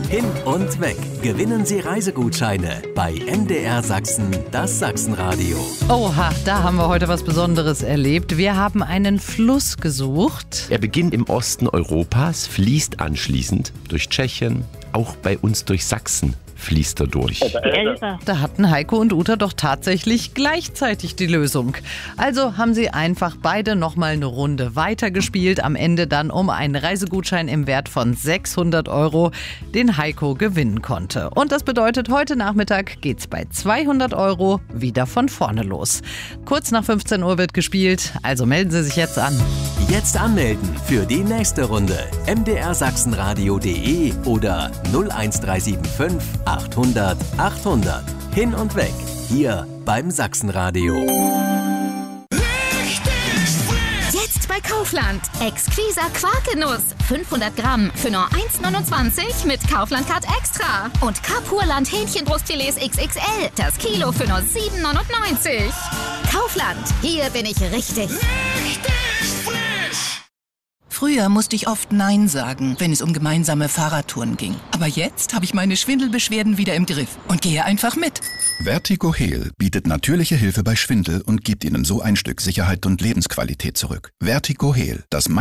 Hin und weg. Gewinnen Sie Reisegutscheine bei MDR Sachsen, das Sachsenradio. Oha, da haben wir heute was Besonderes erlebt. Wir haben einen Fluss gesucht. Er beginnt im Osten Europas, fließt anschließend durch Tschechien, auch bei uns durch Sachsen fließt er durch. Da hatten Heiko und Uta doch tatsächlich gleichzeitig die Lösung. Also haben sie einfach beide nochmal eine Runde weitergespielt. Am Ende dann um einen Reisegutschein im Wert von 600 €, den Heiko gewinnen konnte. Und das bedeutet, heute Nachmittag geht's bei 200 € wieder von vorne los. Kurz nach 15 Uhr wird gespielt, also melden Sie sich jetzt an. Jetzt anmelden für die nächste Runde. mdrsachsenradio.de oder 01375 800 800. Hin und weg. Hier beim Sachsenradio. Jetzt bei Kaufland. Exquisa Quarkenuss. 500 Gramm für nur 1,29 mit Kaufland-Card Extra. Und Kapurland Hähnchenbrustfilets XXL. Das Kilo für nur 7,99. Kaufland. Hier bin ich richtig. Früher musste ich oft Nein sagen, wenn es um gemeinsame Fahrradtouren ging. Aber jetzt habe ich meine Schwindelbeschwerden wieder im Griff und gehe einfach mit. Vertigo Heal bietet natürliche Hilfe bei Schwindel und gibt Ihnen so ein Stück Sicherheit und Lebensqualität zurück. Vertigo Heal, das